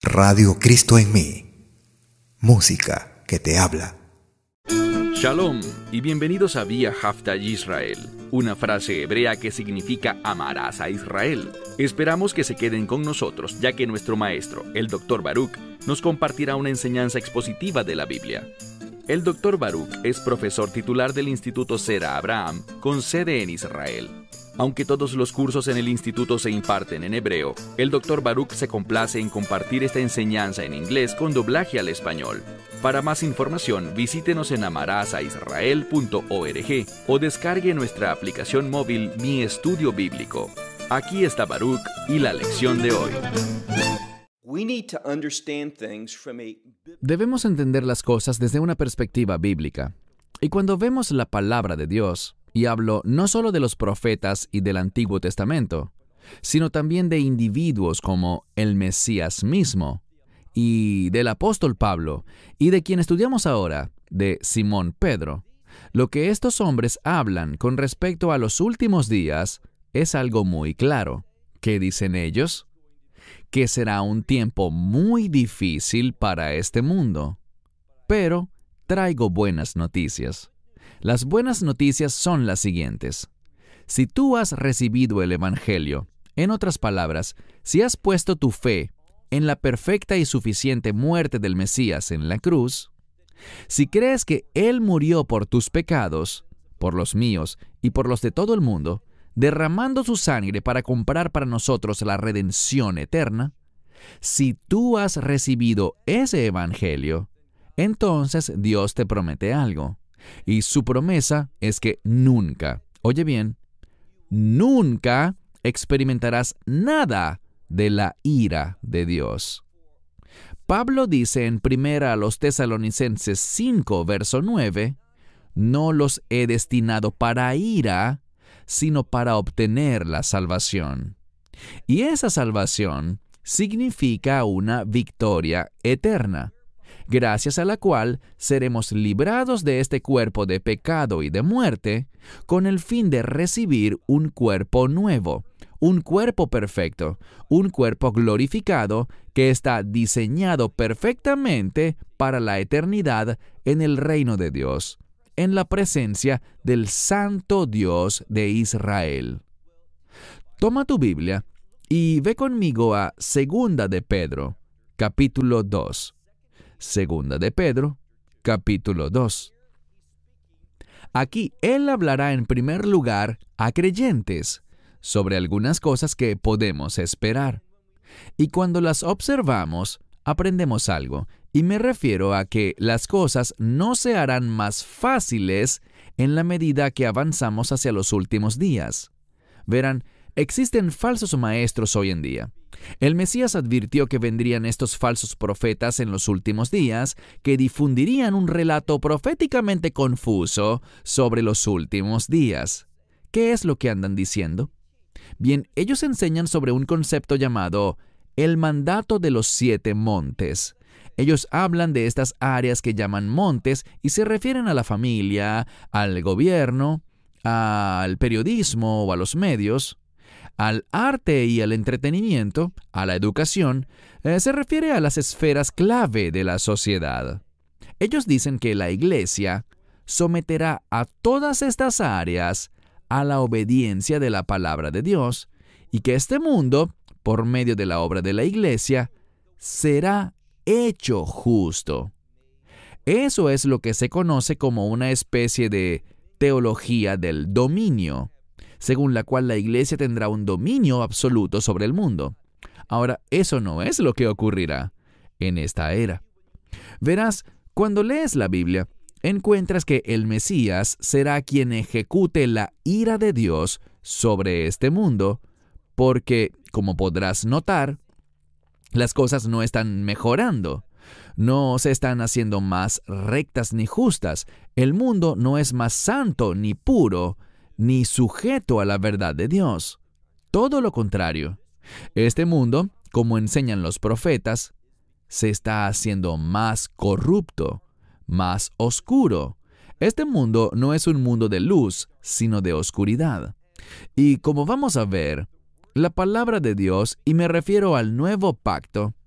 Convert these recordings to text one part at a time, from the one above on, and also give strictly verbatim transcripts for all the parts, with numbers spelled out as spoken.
Radio Cristo en mí. Música que te habla. Shalom y bienvenidos a Vía Hafta Yisrael, una frase hebrea que significa amarás a Israel. Esperamos que se queden con nosotros, ya que nuestro maestro, el doctor Baruch, nos compartirá una enseñanza expositiva de la Biblia. El doctor Baruch es profesor titular del Instituto Sera Abraham, con sede en Israel. Aunque todos los cursos en el instituto se imparten en hebreo, el doctor Baruch se complace en compartir esta enseñanza en inglés con doblaje al español. Para más información, visítenos en amarasaisrael punto org o descargue nuestra aplicación móvil Mi Estudio Bíblico. Aquí está Baruch y la lección de hoy. Debemos entender las cosas desde una perspectiva bíblica. Y cuando vemos la palabra de Dios, y hablo no solo de los profetas y del Antiguo Testamento, sino también de individuos como el Mesías mismo, y del apóstol Pablo, y de quien estudiamos ahora, de Simón Pedro, lo que estos hombres hablan con respecto a los últimos días es algo muy claro. ¿Qué dicen ellos? Que será un tiempo muy difícil para este mundo. Pero traigo buenas noticias. Las buenas noticias son las siguientes. Si tú has recibido el Evangelio, en otras palabras, si has puesto tu fe en la perfecta y suficiente muerte del Mesías en la cruz, si crees que Él murió por tus pecados, por los míos y por los de todo el mundo, derramando su sangre para comprar para nosotros la redención eterna, si tú has recibido ese Evangelio, entonces Dios te promete algo. Y su promesa es que nunca, oye bien, nunca experimentarás nada de la ira de Dios. Pablo dice en primera a los Tesalonicenses cinco, verso nueve, no los he destinado para ira, sino para obtener la salvación. Y esa salvación significa una victoria eterna, gracias a la cual seremos librados de este cuerpo de pecado y de muerte, con el fin de recibir un cuerpo nuevo, un cuerpo perfecto, un cuerpo glorificado que está diseñado perfectamente para la eternidad en el reino de Dios, en la presencia del Santo Dios de Israel. Toma tu Biblia y ve conmigo a Segunda de Pedro, capítulo dos. Segunda de Pedro, capítulo dos. Aquí él hablará en primer lugar a creyentes sobre algunas cosas que podemos esperar. Y cuando las observamos, aprendemos algo, y me refiero a que las cosas no se harán más fáciles en la medida que avanzamos hacia los últimos días. Verán, existen falsos maestros hoy en día. El Mesías advirtió que vendrían estos falsos profetas en los últimos días que difundirían un relato proféticamente confuso sobre los últimos días. ¿Qué es lo que andan diciendo? Bien, ellos enseñan sobre un concepto llamado el mandato de los siete montes. Ellos hablan de estas áreas que llaman montes y se refieren a la familia, al gobierno, al periodismo o a los medios, al arte y al entretenimiento, a la educación. Eh, se refiere a las esferas clave de la sociedad. Ellos dicen que la Iglesia someterá a todas estas áreas a la obediencia de la palabra de Dios y que este mundo, por medio de la obra de la Iglesia, será hecho justo. Eso es lo que se conoce como una especie de teología del dominio, según la cual la Iglesia tendrá un dominio absoluto sobre el mundo. Ahora, eso no es lo que ocurrirá en esta era. Verás, cuando lees la Biblia, encuentras que el Mesías será quien ejecute la ira de Dios sobre este mundo, porque, como podrás notar, las cosas no están mejorando, no se están haciendo más rectas ni justas. El mundo no es más santo ni puro, ni sujeto a la verdad de Dios. Todo lo contrario. Este mundo, como enseñan los profetas, se está haciendo más corrupto, más oscuro. Este mundo no es un mundo de luz, sino de oscuridad. Y como vamos a ver, la palabra de Dios, y me refiero al nuevo pacto,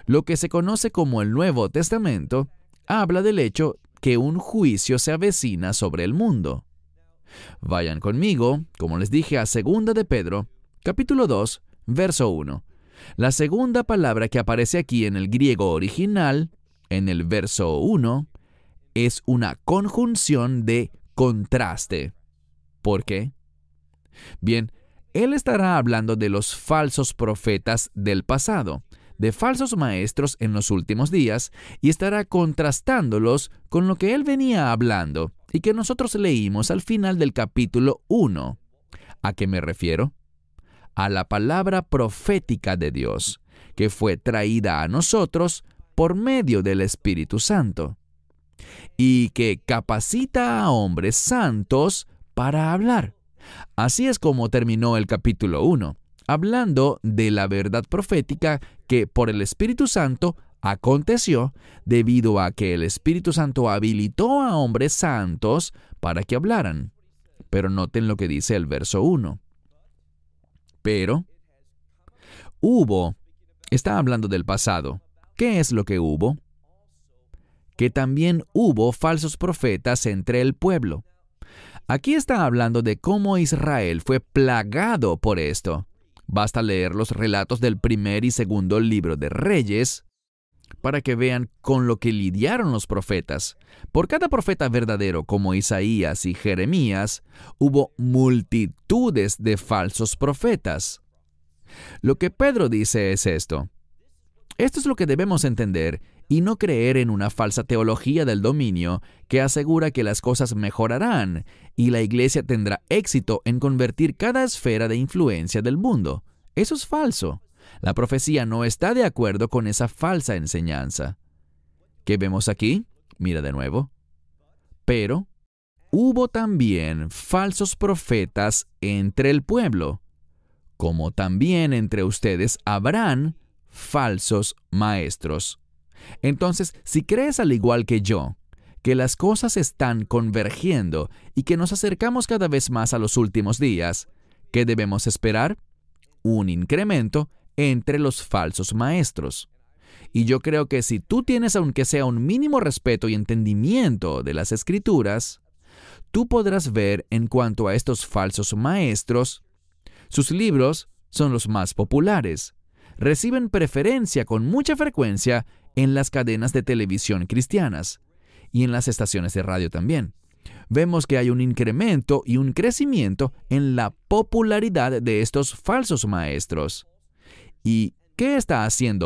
Lo que se conoce como el Nuevo Testamento habla del hecho que un juicio se avecina sobre el mundo. Vayan conmigo, como les dije, a Segunda de Pedro, capítulo dos, verso uno. La segunda palabra que aparece aquí en el griego original, en el verso uno, es una conjunción de contraste. ¿Por qué? Bien, él estará hablando de los falsos profetas del pasado, de falsos maestros en los últimos días, y estará contrastándolos con lo que él venía hablando y que nosotros leímos al final del capítulo uno. ¿A qué me refiero? A la palabra profética de Dios, que fue traída a nosotros por medio del Espíritu Santo, y que capacita a hombres santos para hablar. Así es como terminó el capítulo uno, hablando de la verdad profética que por el Espíritu Santo aconteció debido a que el Espíritu Santo habilitó a hombres santos para que hablaran. Pero noten lo que dice el verso uno. Pero hubo, está hablando del pasado. ¿Qué es lo que hubo? Que también hubo falsos profetas entre el pueblo. Aquí está hablando de cómo Israel fue plagado por esto. Basta leer los relatos del primer y segundo libro de Reyes para que vean con lo que lidiaron los profetas. Por cada profeta verdadero como Isaías y Jeremías, hubo multitudes de falsos profetas. Lo que Pedro dice es esto. Esto es lo que debemos entender y no creer en una falsa teología del dominio que asegura que las cosas mejorarán y la iglesia tendrá éxito en convertir cada esfera de influencia del mundo. Eso es falso. La profecía no está de acuerdo con esa falsa enseñanza. ¿Qué vemos aquí? Mira de nuevo. Pero hubo también falsos profetas entre el pueblo, como también entre ustedes habrán falsos maestros. Entonces, si crees al igual que yo, que las cosas están convergiendo y que nos acercamos cada vez más a los últimos días, ¿qué debemos esperar? Un incremento entre los falsos maestros. Y yo creo que si tú tienes aunque sea un mínimo respeto y entendimiento de las Escrituras, tú podrás ver en cuanto a estos falsos maestros, sus libros son los más populares. Reciben preferencia con mucha frecuencia en las cadenas de televisión cristianas y en las estaciones de radio también. Vemos que hay un incremento y un crecimiento en la popularidad de estos falsos maestros. ¿Y qué está haciendo